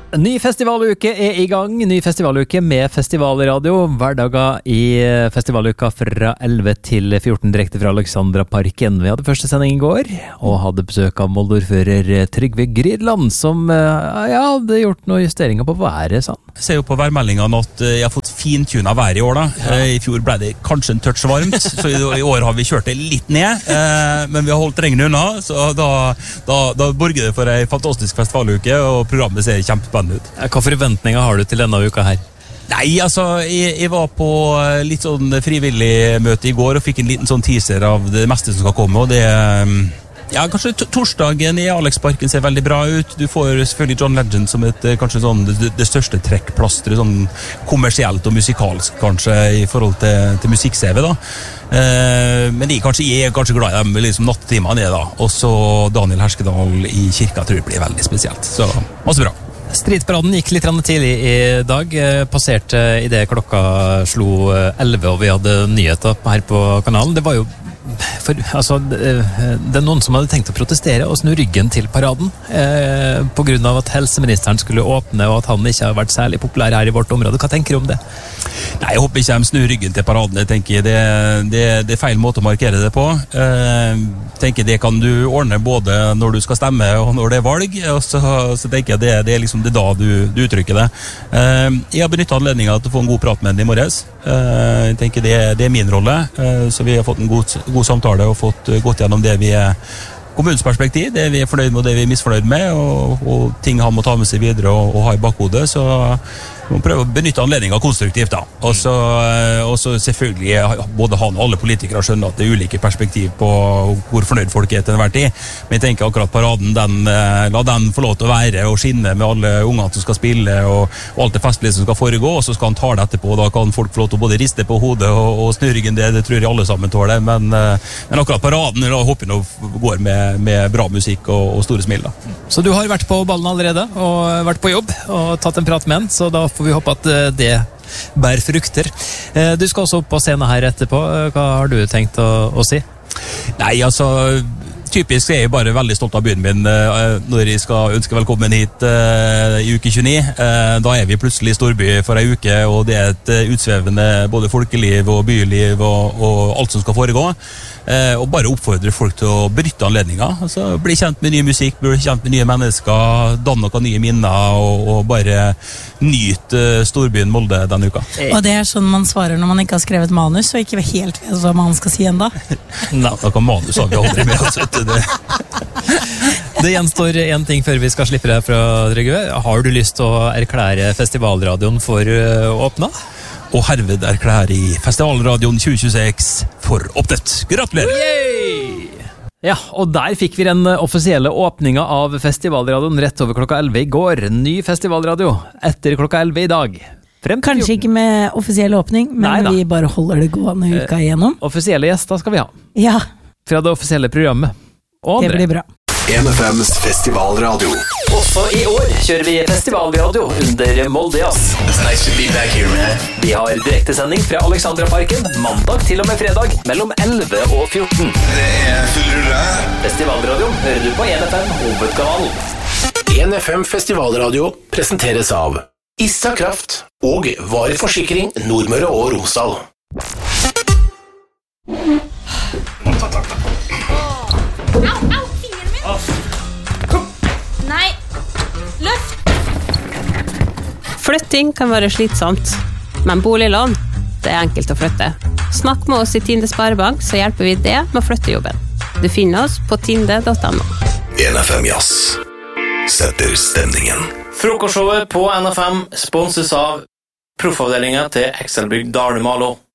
Ny festivaluke I gang, ny festivaluke med festivalradio, hverdager I festivaluka fra 11 til 14 direkte fra Alexandraparken. Vi hadde første sending I går, og hadde besøk av Moldordfører Trygve Grydland, som hadde gjort noen justeringer på været, sa han. Jeg ser jo på værmeldingen at jeg har fått fintuna vær I år da. I fjor ble det kanskje en touch varmt, så I år har vi kjørt det litt ned, men vi har holdt regnet unna, så da borger det for en fantastisk festivaluke, og programmet ser kjempespennende ut. Hva forventninger har du til denne uka her? Nei, altså, jeg var på litt sånn frivillig møte I går og fikk en liten sånn teaser av det meste som skal komme, og det kanskje torsdagen I Alexparken ser veldig bra ut. Du får selvfølgelig John Legend som kanskje sånn det største trekkplasteret, sånn kommersielt og musikalsk kanskje I forhold til musikk-CV da. Men jeg er kanskje glad I dem liksom nattetimene da. Og så Daniel Herskedal I kirka tror jeg blir veldig spesielt. Så masse bra. Stridsparaden gikk litt tidlig I dag, passerte I det klokka slo 11, og vi hadde nyheter her på kanalen. Det var jo det noen som hadde tenkt å protestere og snu ryggen til paraden på grunn av at helseministeren skulle åpne og at han ikke har vært særlig populær her I vårt område. Hva tenker du om det? Nei, jeg håper ikke de snur ryggen til paraden. Jeg tenker det feil måte å markere det på. Jeg tenker det kan du ordne både når du skal stemme og når det valg, og så tenker jeg det liksom det da du uttrykker det. Jeg har benyttet anledningen til å få en god prat med den I morges. Jeg tenker det min rolle, så vi har fått en god samtale og fått gått gjennom det vi kommunens perspektiv, det vi fornøyd med og det vi misfornøyd med, og ting han må ta med seg videre og ha I bakhodet, så vi må prøve å benytte anledningen konstruktivt da. Og så selvfølgelig både han og alle politikere skjønner at det ulike perspektiv på hvor fornøyd folk til enhver tid. Men jeg tenker akkurat paraden, la den få lov til å være og skinne med alle ungene som skal spille og alt det festlige som skal foregå, og så skal han ta det etterpå, og da kan folk få lov til å både riste på hodet og snu ryggen, det tror jeg alle sammen tåler, men akkurat paraden, da håper jeg nå går med bra musikk og store smil da. Så du har vært på ballen allerede, og vært på jobb, og tatt en prat med en, så da får vi håpe at det bærer frukter. Du skal også opp på scenen her etterpå. Hva har du tenkt å si? Nei, altså, typisk jeg bare veldig stolt av byen min når jeg skal ønske velkommen hit I uke 29. Da vi plutselig I storby for en uke, og det et utsvevende både folkeliv og byliv og alt som skal foregå. Og bare oppfordre folk til å benytte anledninger. Altså, bli kjent med ny musikk, bli kjent med nye mennesker, danne noen nye minner, og bare nyte storbyen Molde denne uka. Og det sånn man svarer når man ikke har skrevet manus, og ikke helt vet hva man skal si enda. Nei, da kan manus ha vi aldri med oss etter det. Det gjenstår en ting før vi skal slippe deg fra Trygve. Har du lyst til å erklære festivalradioen for åpna? Og herved erklærer I Festivalradioen 2026 for åpnet. Gratulerer! Yay! Ja, og der fikk vi den offisielle åpningen av festivalradioen rett over klokka 11 I går. Ny festivalradio etter klokka 11 I dag. Kanskje ikke med offisiell åpning, men vi bare holder det gående uka igjennom. Offisielle gjester skal vi ha. Ja. Fra det offisielle programmet. Og det blir bra. 1FMs festivalradio. Også I år kjører vi festivalradio under Molde Jazz. It's nice to be back here, man. Vi har direktesending fra Alexandraparken mandag til og med fredag mellom 11 og 14. Det full rulle. Festivalradio hører du på 1FM hovedkanalen. 1FM Festivalradio presenteres av Issa Kraft og Varig Forsikring Nordmøre og Romsdal. Au, fingeren min! Nei, løft! Flytting kan være slitsomt, men boliglån, det enkelt å flytte. Snakk med oss I Tinde Sparebank, så hjelper vi det med å flytte jobben. Du finner oss på tinde.no. 1FM Jazz setter stemningen. Frokostshowet på NFM sponses av proffavdelingen til Excelbygg Dale Malo.